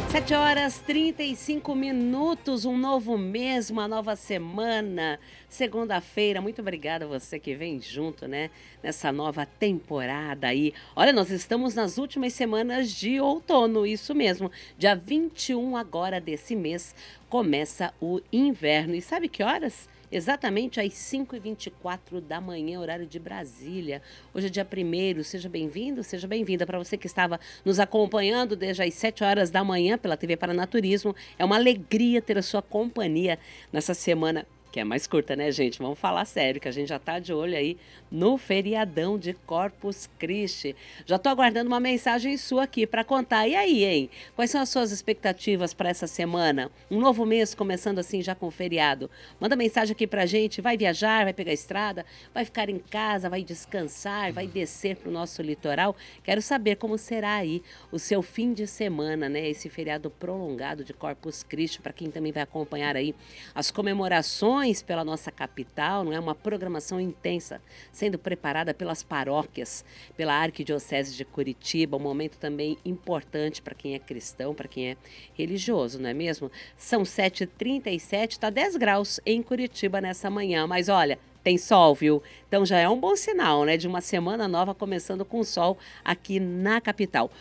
7h35, um novo mês, uma nova semana, segunda-feira. Muito obrigada a você que vem junto, né, nessa nova temporada aí. Olha, nós estamos nas últimas semanas de outono, isso mesmo. Dia 21 agora desse mês começa o inverno. E sabe que horas? Exatamente às 5h24 da manhã, horário de Brasília. Hoje é dia 1º, seja bem-vindo, seja bem-vinda. Para você que estava nos acompanhando desde as 7 horas da manhã pela TV Paranaturismo, é uma alegria ter a sua companhia nessa semana, que é mais curta, né, gente? Vamos falar sério, que a gente já tá de olho aí no feriadão de Corpus Christi. Já tô aguardando uma mensagem sua aqui para contar. E aí, hein? Quais são as suas expectativas para essa semana? Um novo mês começando assim já com o feriado. Manda mensagem aqui pra gente. Vai viajar, vai pegar a estrada, vai ficar em casa, vai descansar, vai descer pro nosso litoral. Quero saber como será aí o seu fim de semana, né? Esse feriado prolongado de Corpus Christi, para quem também vai acompanhar aí as comemorações pela nossa capital, não é? Uma programação intensa sendo preparada pelas paróquias, pela Arquidiocese de Curitiba, um momento também importante para quem é cristão, para quem é religioso, não é mesmo? São 7h37, tá 10 graus em Curitiba nessa manhã, mas olha, tem sol, viu? Então já é um bom sinal, né? De uma semana nova começando com sol aqui na capital.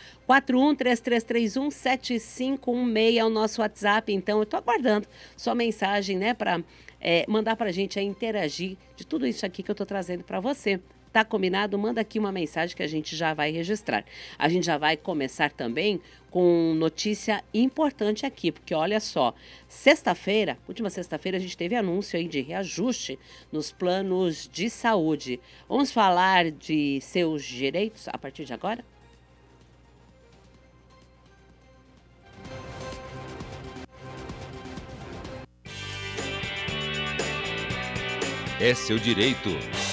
4133317516 é o nosso WhatsApp. Então eu tô aguardando sua mensagem, né? Para mandar pra gente interagir de tudo isso aqui que eu tô trazendo para você. Tá combinado? Manda aqui uma mensagem que a gente já vai registrar. A gente já vai começar também com notícia importante aqui, porque olha só, sexta-feira, última sexta-feira, a gente teve anúncio aí de reajuste nos planos de saúde. Vamos falar de seus direitos a partir de agora? É seu direito.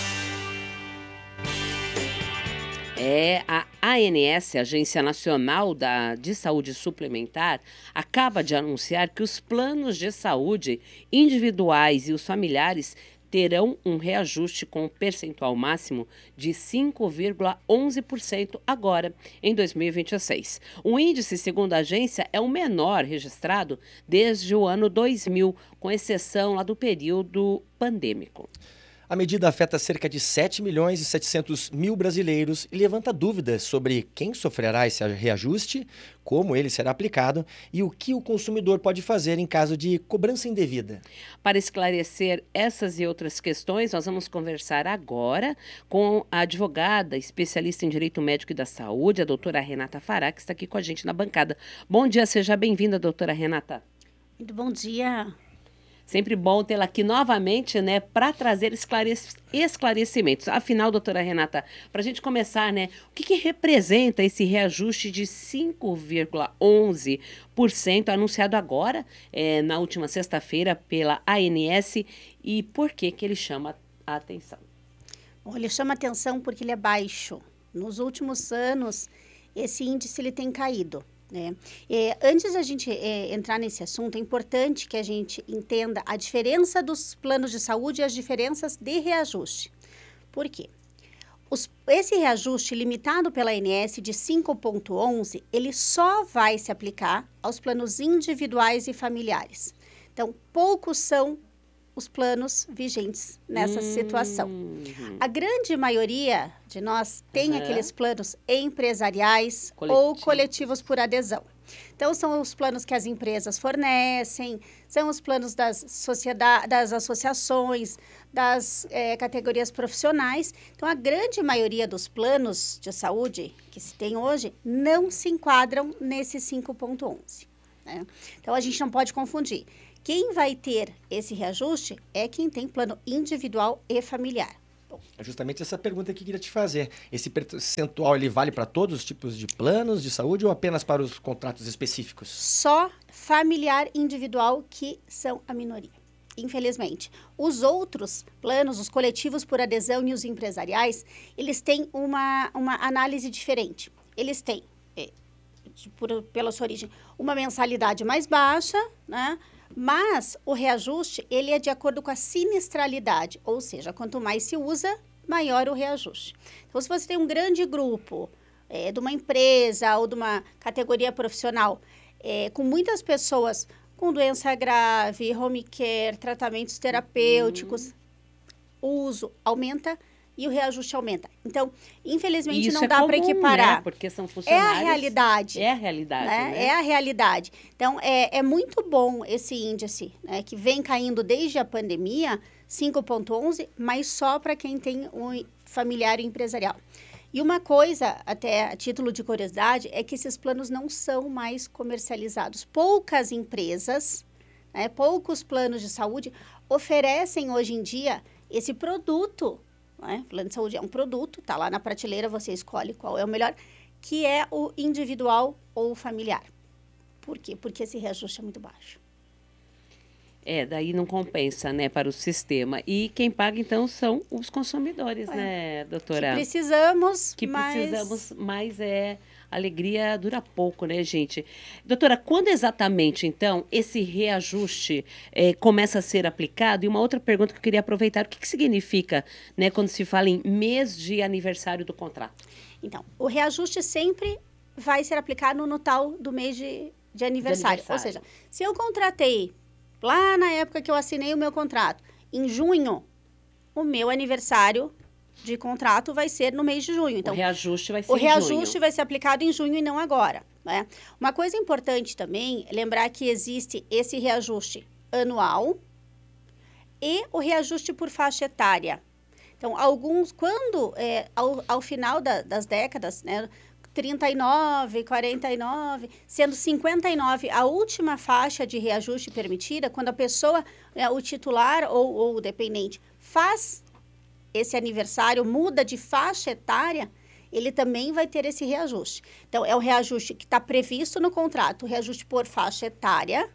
A ANS, Agência Nacional de Saúde Suplementar, acaba de anunciar que os planos de saúde individuais e os familiares terão um reajuste com percentual máximo de 5,11% agora, em 2026. O índice, segundo a agência, é o menor registrado desde o ano 2000, com exceção lá do período pandêmico. A medida afeta cerca de 7.700.000 brasileiros e levanta dúvidas sobre quem sofrerá esse reajuste, como ele será aplicado e o que o consumidor pode fazer em caso de cobrança indevida. Para esclarecer essas e outras questões, nós vamos conversar agora com a advogada, especialista em Direito Médico e da Saúde, a doutora Renata Fará, que está aqui com a gente na bancada. Bom dia, seja bem-vinda, doutora Renata. Muito bom dia. Sempre bom tê-la aqui novamente, né, para trazer esclarecimentos. Afinal, doutora Renata, para a gente começar, né, o que representa esse reajuste de 5,11% anunciado agora, na última sexta-feira, pela ANS, e por que ele chama a atenção? Bom, ele chama atenção porque ele é baixo. Nos últimos anos, esse índice ele tem caído. Antes da gente entrar nesse assunto, é importante que a gente entenda a diferença dos planos de saúde e as diferenças de reajuste. Por quê? Esse reajuste limitado pela ANS de 5,11, ele só vai se aplicar aos planos individuais e familiares. Então, poucos são os planos vigentes nessa situação. A grande maioria de nós tem aqueles planos empresariais ou coletivos por adesão. Então, são os planos que as empresas fornecem, são os planos das associações, das categorias profissionais. Então, a grande maioria dos planos de saúde que se tem hoje não se enquadram nesse 5,11. Né? Então, a gente não pode confundir. Quem vai ter esse reajuste é quem tem plano individual e familiar. Bom, é justamente essa pergunta que eu queria te fazer. Esse percentual ele vale para todos os tipos de planos de saúde ou apenas para os contratos específicos? Só familiar e individual que são a minoria. Infelizmente. Os outros planos, os coletivos por adesão e os empresariais, eles têm uma análise diferente. Eles têm, pela sua origem, uma mensalidade mais baixa, né? Mas o reajuste, ele é de acordo com a sinistralidade, ou seja, quanto mais se usa, maior o reajuste. Então, se você tem um grande grupo de uma empresa ou de uma categoria profissional com muitas pessoas com doença grave, home care, tratamentos terapêuticos, o uso aumenta e o reajuste aumenta. Então, infelizmente, Isso não dá para comum, equiparar. né? Porque são É funcionários. a realidade. É a realidade, né? É a realidade. Então, é muito bom esse índice, né, que vem caindo desde a pandemia, 5,11, mas só para quem tem um familiar empresarial. E uma coisa, até a título de curiosidade, é que esses planos não são mais comercializados. Poucas empresas, né, poucos planos de saúde oferecem hoje em dia esse produto, né? Plano de saúde é um produto, está lá na prateleira, você escolhe qual é o melhor, que é o individual ou familiar. Por quê? Porque esse reajuste é muito baixo. Daí não compensa, né, para o sistema. E quem paga, então, são os consumidores, né, doutora? Que precisamos, mas alegria dura pouco, né, gente? Doutora, quando exatamente, então, esse reajuste começa a ser aplicado? E uma outra pergunta que eu queria aproveitar, o que significa, né, quando se fala em mês de aniversário do contrato? Então, o reajuste sempre vai ser aplicado no tal do mês de aniversário. Ou seja, se eu contratei lá na época que eu assinei o meu contrato, em junho, o meu aniversário de contrato vai ser no mês de junho. Então, o reajuste vai ser em junho. O reajuste vai ser aplicado em junho e não agora, né? Uma coisa importante também é lembrar que existe esse reajuste anual e o reajuste por faixa etária. Então, quando ao final das décadas, né, 39, 49, sendo 59 a última faixa de reajuste permitida, quando a pessoa, o titular ou o dependente, faz esse aniversário, muda de faixa etária, ele também vai ter esse reajuste. Então, é o reajuste que está previsto no contrato, o reajuste por faixa etária,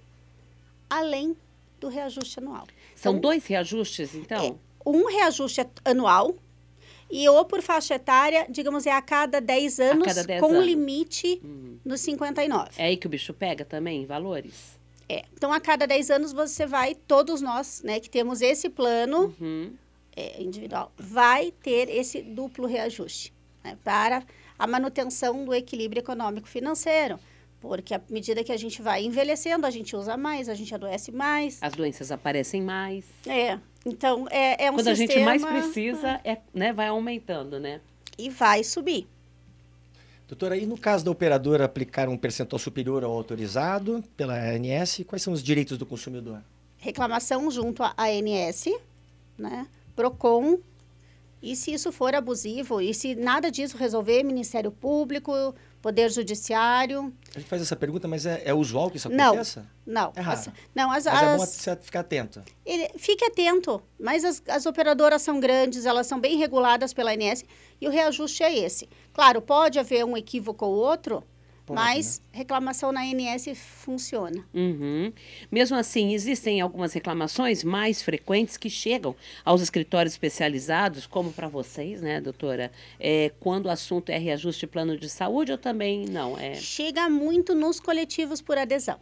além do reajuste anual. São então, 2 reajustes, então? Um reajuste anual e o por faixa etária, digamos, a cada 10 anos, com limite nos 59. É aí que o bicho pega também, valores? Então, a cada 10 anos, você vai, todos nós, né, que temos esse plano individual, vai ter esse duplo reajuste, né, para a manutenção do equilíbrio econômico-financeiro. Porque à medida que a gente vai envelhecendo, a gente usa mais, a gente adoece mais. As doenças aparecem mais. Então, é um Quando sistema... a gente mais precisa, né, vai aumentando, né? E vai subir. Doutora, e no caso da operadora aplicar um percentual superior ao autorizado pela ANS, quais são os direitos do consumidor? Reclamação junto à ANS, né, PROCON, e se isso for abusivo, e se nada disso resolver, Ministério Público, Poder Judiciário... A gente faz essa pergunta, mas é usual que isso aconteça? Não. É raro. Mas é bom ficar atento. Fique atento, mas as operadoras são grandes, elas são bem reguladas pela ANS e o reajuste é esse. Claro, pode haver um equívoco ou outro, mas reclamação na ANS funciona. Mesmo assim, existem algumas reclamações mais frequentes que chegam aos escritórios especializados, como para vocês, né, doutora? Quando o assunto é reajuste de plano de saúde ou também não? Chega muito nos coletivos por adesão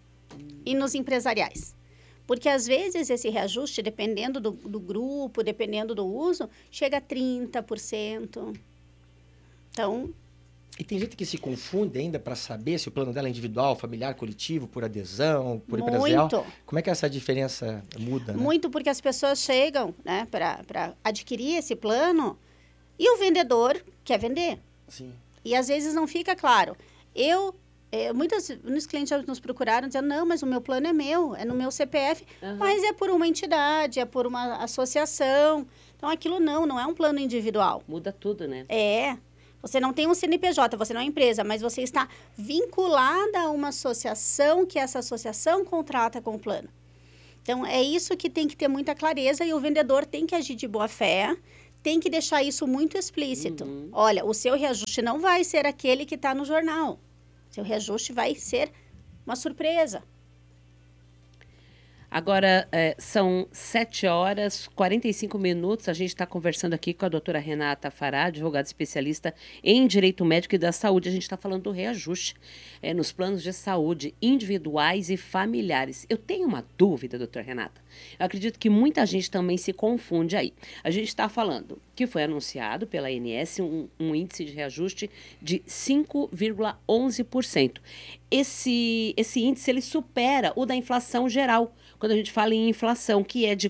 e nos empresariais. Porque, às vezes, esse reajuste, dependendo do grupo, dependendo do uso, chega a 30%. Então... E tem gente que se confunde ainda para saber se o plano dela é individual, familiar, coletivo, por adesão, por empresarial. Como é que essa diferença muda? Né? Muito, porque as pessoas chegam, né, para adquirir esse plano e o vendedor quer vender. Sim. E às vezes não fica claro. Muitos clientes já nos procuraram dizendo, não, mas o meu plano é meu, é no meu CPF, mas é por uma entidade, é por uma associação. Então, aquilo não é um plano individual. Muda tudo, né? Você não tem um CNPJ, você não é empresa, mas você está vinculada a uma associação que essa associação contrata com o plano. Então, é isso que tem que ter muita clareza e o vendedor tem que agir de boa fé, tem que deixar isso muito explícito. Olha, o seu reajuste não vai ser aquele que está no jornal. Seu reajuste vai ser uma surpresa. Agora, são 7h45. A gente está conversando aqui com a doutora Renata Fará, advogada especialista em Direito Médico e da Saúde. A gente está falando do reajuste nos planos de saúde individuais e familiares. Eu tenho uma dúvida, doutora Renata. Eu acredito que muita gente também se confunde aí. A gente está falando que foi anunciado pela ANS, um índice de reajuste de 5,11%. Esse índice ele supera o da inflação geral, quando a gente fala em inflação, que é de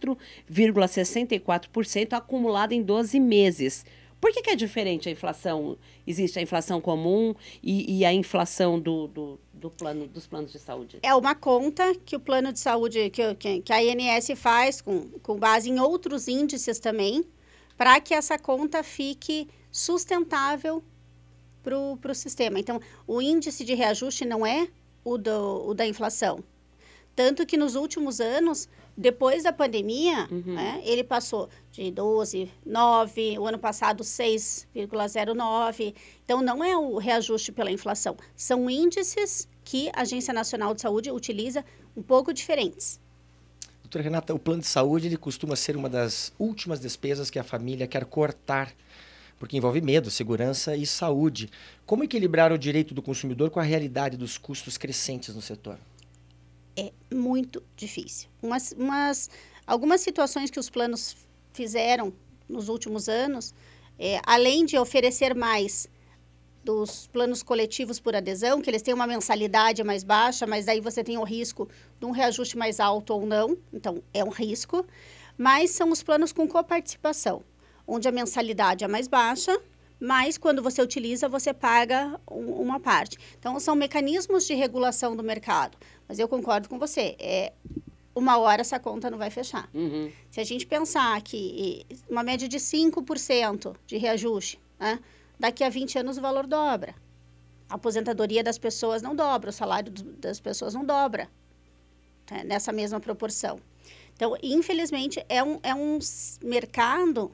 4,64% acumulada em 12 meses. Por que é diferente a inflação? Existe a inflação comum e a inflação dos planos de saúde? É uma conta que o plano de saúde, que a ANS faz com base em outros índices também, para que essa conta fique sustentável para o sistema. Então, o índice de reajuste não é o da inflação. Tanto que nos últimos anos, depois da pandemia, né, ele passou de 12,9, o ano passado 6,09. Então, não é o reajuste pela inflação. São índices que a Agência Nacional de Saúde utiliza um pouco diferentes. Doutora Renata, o plano de saúde ele costuma ser uma das últimas despesas que a família quer cortar, porque envolve medo, segurança e saúde. Como equilibrar o direito do consumidor com a realidade dos custos crescentes no setor? É muito difícil. Algumas situações que os planos fizeram nos últimos anos, além de oferecer mais dos planos coletivos por adesão, que eles têm uma mensalidade mais baixa, mas daí você tem o risco de um reajuste mais alto ou não, então é um risco, mas são os planos com coparticipação, onde a mensalidade é mais baixa, mas quando você utiliza, você paga uma parte. Então, são mecanismos de regulação do mercado, mas eu concordo com você, uma hora essa conta não vai fechar. Se a gente pensar que uma média de 5% de reajuste, né? Daqui a 20 anos o valor dobra. A aposentadoria das pessoas não dobra, o salário das pessoas não dobra, né, nessa mesma proporção. Então, infelizmente, é um mercado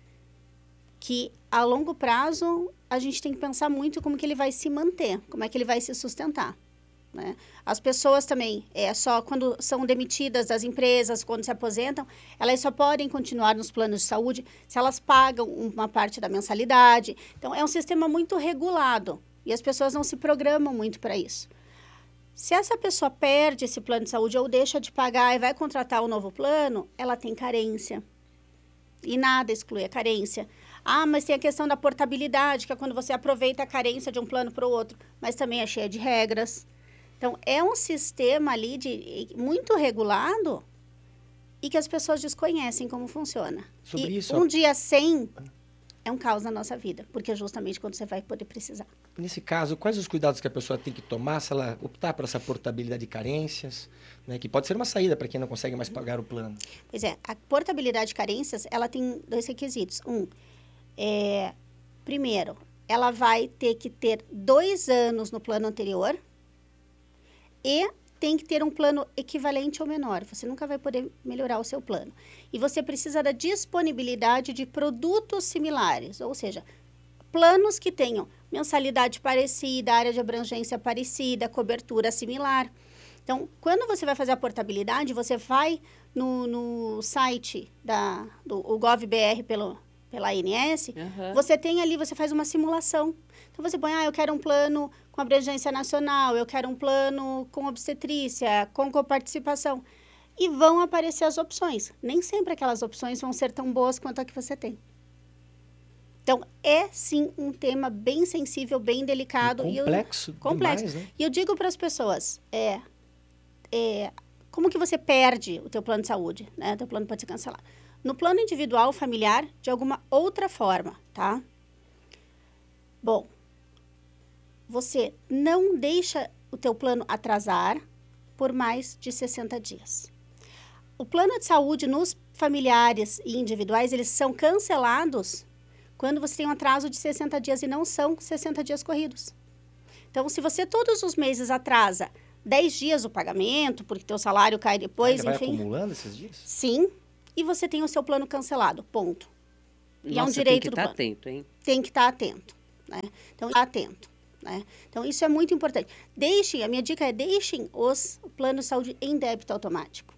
que, a longo prazo, a gente tem que pensar muito como que ele vai se manter, como é que ele vai se sustentar. Né? As pessoas também, só quando são demitidas das empresas, quando se aposentam, elas só podem continuar nos planos de saúde se elas pagam uma parte da mensalidade. Então, é um sistema muito regulado e as pessoas não se programam muito para isso. Se essa pessoa perde esse plano de saúde ou deixa de pagar e vai contratar um novo plano, ela tem carência. E nada exclui a carência. Ah, mas tem a questão da portabilidade, que é quando você aproveita a carência de um plano para o outro, mas também é cheia de regras. Então, é um sistema ali muito regulado e que as pessoas desconhecem como funciona. Sobre isso, um dia sem é um caos na nossa vida, porque é justamente quando você vai poder precisar. Nesse caso, quais os cuidados que a pessoa tem que tomar se ela optar por essa portabilidade de carências, né, que pode ser uma saída para quem não consegue mais pagar o plano? Pois é, a portabilidade de carências, ela tem 2 requisitos. Primeiro, ela vai ter que ter 2 anos no plano anterior, e tem que ter um plano equivalente ou menor. Você nunca vai poder melhorar o seu plano. E você precisa da disponibilidade de produtos similares, ou seja, planos que tenham mensalidade parecida, área de abrangência parecida, cobertura similar. Então, quando você vai fazer a portabilidade, você vai no site do GovBR pela ANS, você tem ali, você faz uma simulação. Então, você põe, eu quero um plano com abrangência nacional, eu quero um plano com obstetrícia, com coparticipação. E vão aparecer as opções. Nem sempre aquelas opções vão ser tão boas quanto a que você tem. Então, é sim um tema bem sensível, bem delicado. Complexo demais, né? E eu digo para as pessoas, como que você perde o teu plano de saúde, né? O teu plano pode ser cancelado. No plano individual, familiar, de alguma outra forma, tá? Bom, você não deixa o teu plano atrasar por mais de 60 dias. O plano de saúde nos familiares e individuais, eles são cancelados quando você tem um atraso de 60 dias e não são 60 dias corridos. Então, se você todos os meses atrasa 10 dias o pagamento, porque teu salário cai depois, Ele enfim... vai acumulando esses dias? Sim, e você tem o seu plano cancelado, ponto. E é um Nossa, direito tem que do estar plano. atento, hein? Tem que estar atento, né? Então, atento, né? Então, isso é muito importante. A minha dica é deixem os planos de saúde em débito automático.